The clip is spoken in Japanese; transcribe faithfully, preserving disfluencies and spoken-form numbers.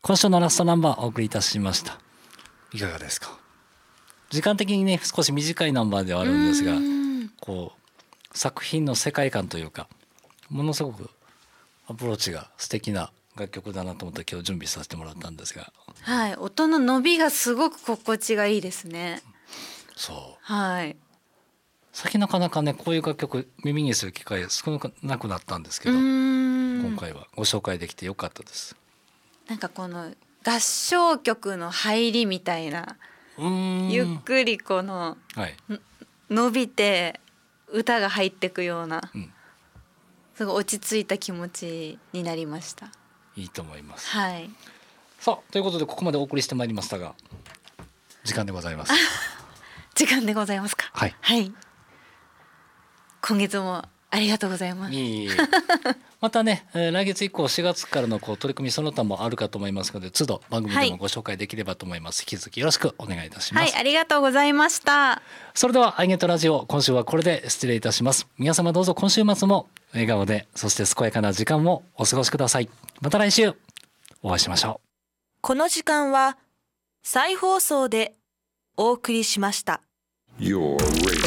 今週のラストナンバーお送りいたしました。いかがですか？時間的にね少し短いナンバーではあるんですが、こう作品の世界観というかものすごくアプローチが素敵な楽曲だなと思って今日準備させてもらったんですが、 はい、音の伸びがすごく心地がいいですね。 そう、 はい、 最近なかなかねこういう楽曲耳にする機会少なくなったんですけど、今回はご紹介できてよかったです。 なんかこの合唱曲の入りみたいな、 うーんゆっくりこの、はい、伸びて歌が入ってくような、うん、すごい落ち着いた気持ちになりました。 いいと思います。 はい。 さあということでここまでお送りしてまいりましたが時間でございます。 時間でございますか。 はい、 はい、今月もありがとうございます。 いいまたね、えー、来月以降しがつからのこう取り組みその他もあるかと思いますので都度番組でもご紹介できればと思います、はい、引き続きよろしくお願いいたします。 はい、ありがとうございました。 それではアイゲットラジオ今週はこれで失礼いたします。皆様どうぞ今週末も笑顔でそして健やかな時間をお過ごしください。また来週お会いしましょう。 この時間は再放送でお送りしました。Your